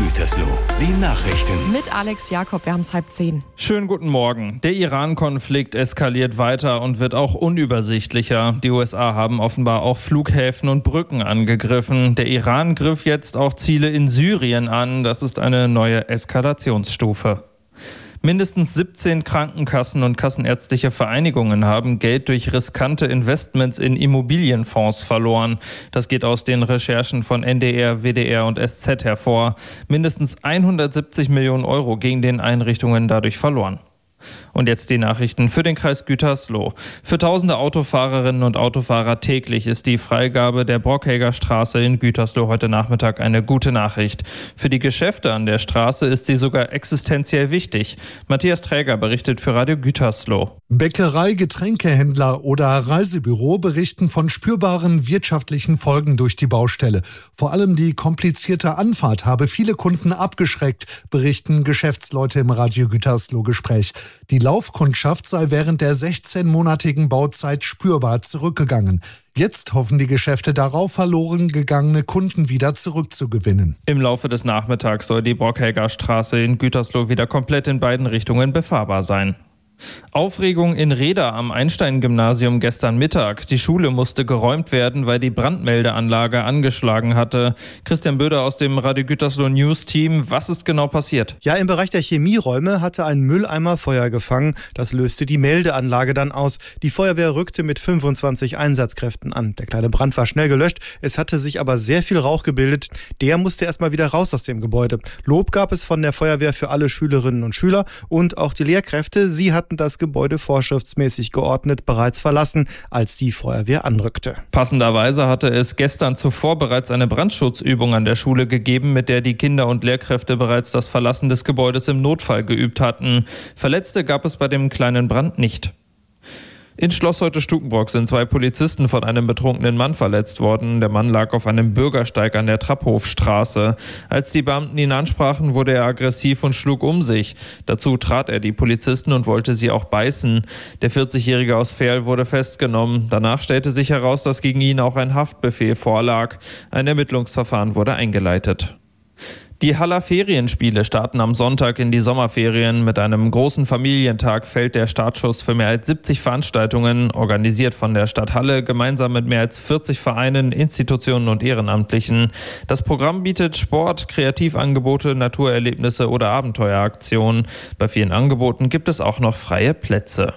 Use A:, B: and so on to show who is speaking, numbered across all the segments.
A: Gütersloh, die Nachrichten.
B: Mit Alex Jakob, wir haben es 9:30.
C: Schönen guten Morgen. Der Iran-Konflikt eskaliert weiter und wird auch unübersichtlicher. Die USA haben offenbar auch Flughäfen und Brücken angegriffen. Der Iran griff jetzt auch Ziele in Syrien an. Das ist eine neue Eskalationsstufe. Mindestens 17 Krankenkassen und kassenärztliche Vereinigungen haben Geld durch riskante Investments in Immobilienfonds verloren. Das geht aus den Recherchen von NDR, WDR und SZ hervor. Mindestens 170 Millionen Euro gingen den Einrichtungen dadurch verloren. Und jetzt die Nachrichten für den Kreis Gütersloh. Für tausende Autofahrerinnen und Autofahrer täglich ist die Freigabe der Brockhäger Straße in Gütersloh heute Nachmittag eine gute Nachricht. Für die Geschäfte an der Straße ist sie sogar existenziell wichtig. Matthias Träger berichtet für Radio Gütersloh.
D: Bäckerei, Getränkehändler oder Reisebüro berichten von spürbaren wirtschaftlichen Folgen durch die Baustelle. Vor allem die komplizierte Anfahrt habe viele Kunden abgeschreckt, berichten Geschäftsleute im Radio Gütersloh-Gespräch. Die Laufkundschaft sei während der 16-monatigen Bauzeit spürbar zurückgegangen. Jetzt hoffen die Geschäfte darauf, verloren gegangene Kunden wieder zurückzugewinnen.
C: Im Laufe des Nachmittags soll die Brockhäger Straße in Gütersloh wieder komplett in beiden Richtungen befahrbar sein. Aufregung in Reda am Einstein-Gymnasium gestern Mittag. Die Schule musste geräumt werden, weil die Brandmeldeanlage angeschlagen hatte. Christian Böder aus dem Radio Gütersloh News-Team. Was ist genau passiert?
E: Ja, im Bereich der Chemieräume hatte ein Mülleimer Feuer gefangen. Das löste die Meldeanlage dann aus. Die Feuerwehr rückte mit 25 Einsatzkräften an. Der kleine Brand war schnell gelöscht. Es hatte sich aber sehr viel Rauch gebildet. Der musste erstmal wieder raus aus dem Gebäude. Lob gab es von der Feuerwehr für alle Schülerinnen und Schüler und auch die Lehrkräfte. Sie hatten das Gebäude vorschriftsmäßig geordnet bereits verlassen, als die Feuerwehr anrückte.
C: Passenderweise hatte es gestern zuvor bereits eine Brandschutzübung an der Schule gegeben, mit der die Kinder und Lehrkräfte bereits das Verlassen des Gebäudes im Notfall geübt hatten. Verletzte gab es bei dem kleinen Brand nicht. In Schloss Heute-Stukenbrock sind 2 Polizisten von einem betrunkenen Mann verletzt worden. Der Mann lag auf einem Bürgersteig an der Trapphofstraße. Als die Beamten ihn ansprachen, wurde er aggressiv und schlug um sich. Dazu trat er die Polizisten und wollte sie auch beißen. Der 40-Jährige aus Verl wurde festgenommen. Danach stellte sich heraus, dass gegen ihn auch ein Haftbefehl vorlag. Ein Ermittlungsverfahren wurde eingeleitet. Die Haller Ferienspiele starten am Sonntag in die Sommerferien. Mit einem großen Familientag fällt der Startschuss für mehr als 70 Veranstaltungen, organisiert von der Stadt Halle, gemeinsam mit mehr als 40 Vereinen, Institutionen und Ehrenamtlichen. Das Programm bietet Sport, Kreativangebote, Naturerlebnisse oder Abenteueraktionen. Bei vielen Angeboten gibt es auch noch freie Plätze.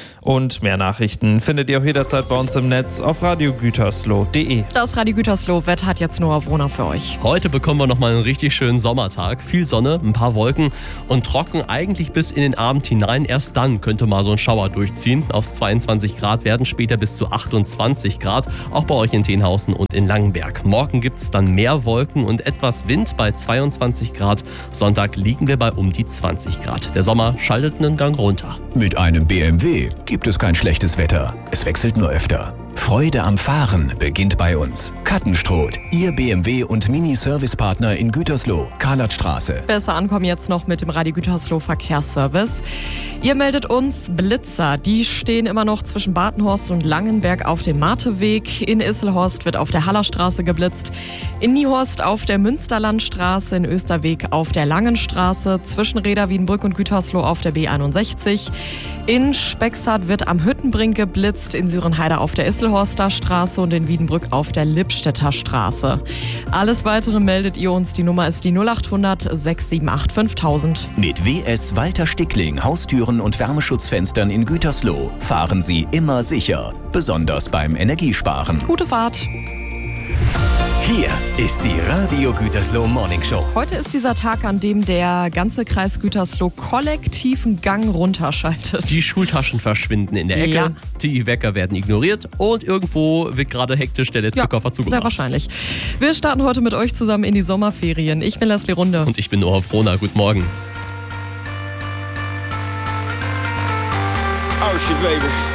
C: Und mehr Nachrichten findet ihr auch jederzeit bei uns im Netz auf radiogütersloh.de.
B: Das Radio Gütersloh-Wetter hat jetzt Noah Wohner für euch.
F: Heute bekommen wir nochmal einen richtig schönen Sommertag. Viel Sonne, ein paar Wolken und trocken eigentlich bis in den Abend hinein. Erst dann könnte mal so ein Schauer durchziehen. Aus 22 Grad werden später bis zu 28 Grad, auch bei euch in Tenhausen und in Langenberg. Morgen gibt es dann mehr Wolken und etwas Wind bei 22 Grad. Sonntag liegen wir bei um die 20 Grad. Der Sommer schaltet einen Gang runter.
A: Mit einem BMW gibt es kein schlechtes Wetter. Es wechselt nur öfter. Freude am Fahren beginnt bei uns. Kattenstroth, Ihr BMW- und Mini-Service-Partner in Gütersloh, Karlatstraße.
B: Besser ankommen jetzt noch mit dem Radio Gütersloh Verkehrsservice. Ihr meldet uns Blitzer. Die stehen immer noch zwischen Badenhorst und Langenberg auf dem Marteweg. In Isselhorst wird auf der Hallerstraße geblitzt. In Niehorst auf der Münsterlandstraße. In Österweg auf der Langenstraße. Zwischen Reda, Wiedenbrück und Gütersloh auf der B61. In Spexart wird am Hüttenbrink geblitzt. In Sürenheide auf der Isselhorster Straße und in Wiedenbrück auf der Lippstädter Straße. Alles Weitere meldet ihr uns. Die Nummer ist die 0800 678 5000.
A: Mit WS Walter Stickling Haustüren und Wärmeschutzfenstern in Gütersloh fahren Sie immer sicher, besonders beim Energiesparen.
B: Gute Fahrt.
A: Hier ist die Radio Gütersloh Morning Show.
B: Heute ist dieser Tag, an dem der ganze Kreis Gütersloh kollektiven Gang runterschaltet.
F: Die Schultaschen verschwinden in der Ecke,
B: Ja.
F: Die Wecker werden ignoriert und irgendwo wird gerade hektisch der letzte Koffer zugemacht.
B: Sehr wahrscheinlich. Wir starten heute mit euch zusammen in die Sommerferien. Ich bin Leslie Runde.
F: Und ich bin Noah Wohner. Guten Morgen.
G: Oh shit, baby.